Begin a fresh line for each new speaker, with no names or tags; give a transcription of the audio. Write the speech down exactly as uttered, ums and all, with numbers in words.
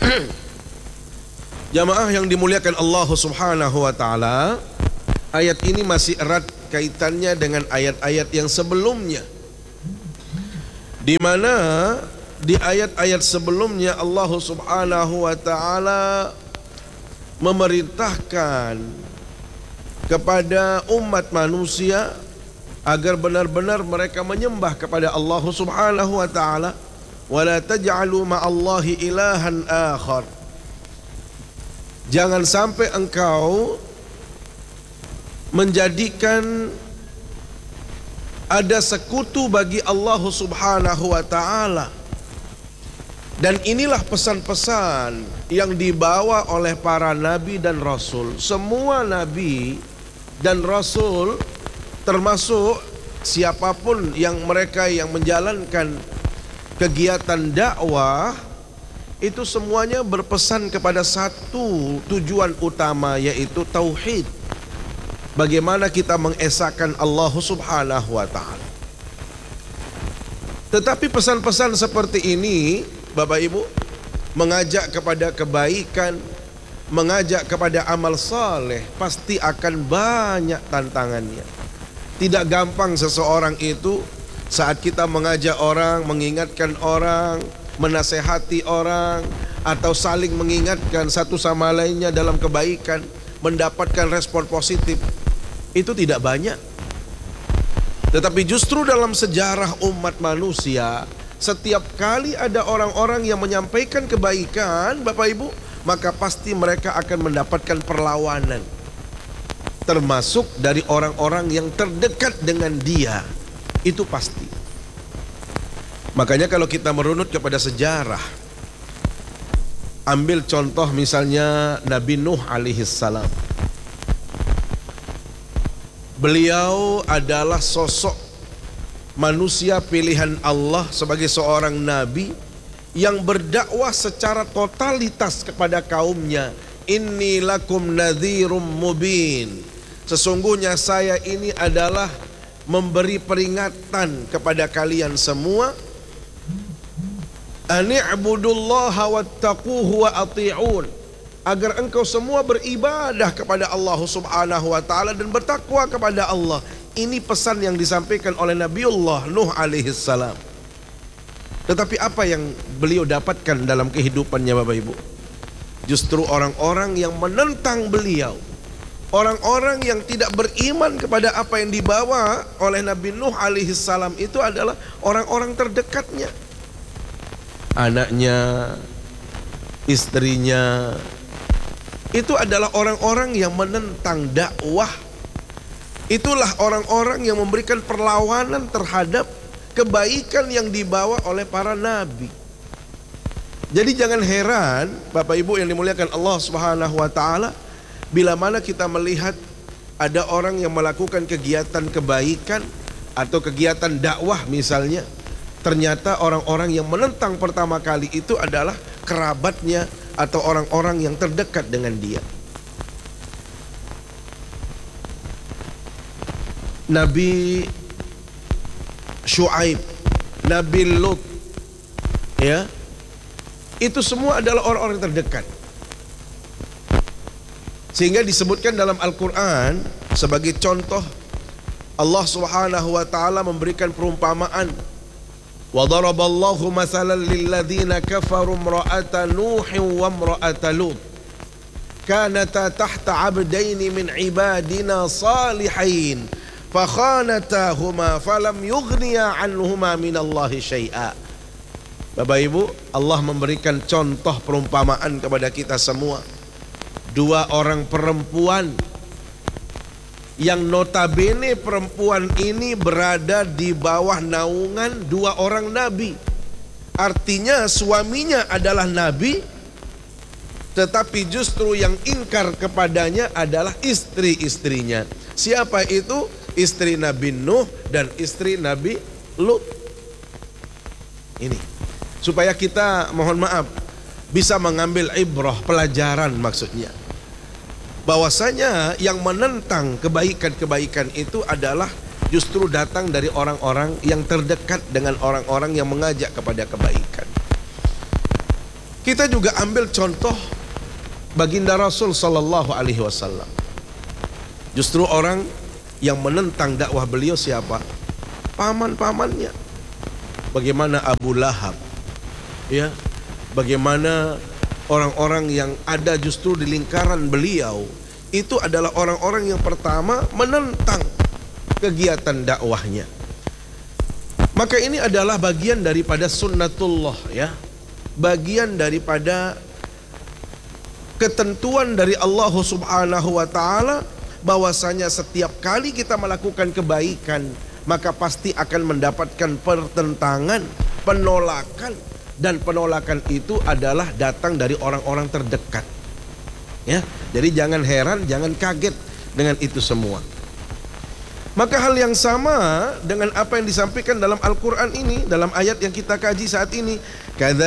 Jamaah yang dimuliakan Allah Subhanahu wa taala, ayat ini masih erat kaitannya dengan ayat-ayat yang sebelumnya, di mana di ayat-ayat sebelumnya Allah Subhanahu wa taala memerintahkan kepada umat manusia agar benar-benar mereka menyembah kepada Allah Subhanahu wa taala. Wala taj'alu ma'allahi ilahan akhar. Jangan sampai engkau menjadikan ada sekutu bagi Allah Subhanahu wa taala. Dan inilah pesan-pesan yang dibawa oleh para nabi dan rasul. Semua nabi dan rasul, termasuk siapapun yang mereka yang menjalankan kegiatan dakwah, itu semuanya berpesan kepada satu tujuan utama, yaitu tauhid. Bagaimana kita mengesahkan Allah Subhanahu wa taala. Tetapi pesan-pesan seperti ini, Bapak Ibu, mengajak kepada kebaikan, mengajak kepada amal saleh, pasti akan banyak tantangannya. Tidak gampang seseorang itu saat kita mengajak orang, mengingatkan orang, menasehati orang, atau saling mengingatkan satu sama lainnya dalam kebaikan, mendapatkan respon positif, itu tidak banyak. Tetapi justru dalam sejarah umat manusia, setiap kali ada orang-orang yang menyampaikan kebaikan, Bapak Ibu, maka pasti mereka akan mendapatkan perlawanan, termasuk dari orang-orang yang terdekat dengan dia. Itu pasti. Makanya kalau kita merunut kepada sejarah, ambil contoh misalnya Nabi Nuh alaihi salam. Beliau adalah sosok manusia pilihan Allah sebagai seorang nabi yang berdakwah secara totalitas kepada kaumnya. Inni lakum nadhirum mubin. Sesungguhnya saya ini adalah memberi peringatan kepada kalian semua, ani'budullaha wattaquhu wa ati'un, agar engkau semua beribadah kepada Allah Subhanahu wa taala dan bertakwa kepada Allah. Ini pesan yang disampaikan oleh Nabiullah Nuh alaihi salam. Tetapi apa yang beliau dapatkan dalam kehidupannya, Bapak Ibu? Justru orang-orang yang menentang beliau, orang-orang yang tidak beriman kepada apa yang dibawa oleh Nabi Nuh alaihi salam, itu adalah orang-orang terdekatnya. Anaknya, istrinya, itu adalah orang-orang yang menentang dakwah. Itulah orang-orang yang memberikan perlawanan terhadap kebaikan yang dibawa oleh para nabi. Jadi jangan heran, Bapak Ibu yang dimuliakan Allah Subhanahu wa taala, bila mana kita melihat ada orang yang melakukan kegiatan kebaikan atau kegiatan dakwah misalnya, ternyata orang-orang yang menentang pertama kali itu adalah kerabatnya atau orang-orang yang terdekat dengan dia. Nabi Syuaib, Nabi Lut, ya, itu semua adalah orang-orang terdekat. Sehingga disebutkan dalam Al-Quran sebagai contoh, Allah Subhanahu wa ta'ala memberikan perumpamaan. Wa daraballahu mathalan lilladzina kafaru imra'ata Nuhin wa imra'ata Lut kanata tahta 'abdaini min ibadina salihin fakhanatahuma falam yughniya 'anhuma minallahi syai'a. Bapak Ibu, Allah memberikan contoh perumpamaan kepada kita semua. Dua orang perempuan yang notabene perempuan ini berada di bawah naungan dua orang nabi. Artinya suaminya adalah nabi, tetapi justru yang ingkar kepadanya adalah istri-istrinya. Siapa itu? Istri Nabi Nuh dan istri Nabi Lut. Ini supaya kita, mohon maaf, bisa mengambil ibrah, pelajaran maksudnya, bahwasanya yang menentang kebaikan-kebaikan itu adalah justru datang dari orang-orang yang terdekat dengan orang-orang yang mengajak kepada kebaikan. Kita juga ambil contoh baginda Rasul sallallahu alaihi wasallam. Justru orang yang menentang dakwah beliau siapa? Paman-pamannya. Bagaimana Abu Lahab, ya, bagaimana orang-orang yang ada justru di lingkaran beliau itu adalah orang-orang yang pertama menentang kegiatan dakwahnya. Maka ini adalah bagian daripada sunnatullah, ya, bagian daripada ketentuan dari Allah Subhanahu wa taala, bahwasanya setiap kali kita melakukan kebaikan maka pasti akan mendapatkan pertentangan, penolakan, dan penolakan itu adalah datang dari orang-orang terdekat. Ya, jadi jangan heran, jangan kaget dengan itu semua. Maka hal yang sama dengan apa yang disampaikan dalam Al-Quran ini, dalam ayat yang kita kaji saat ini,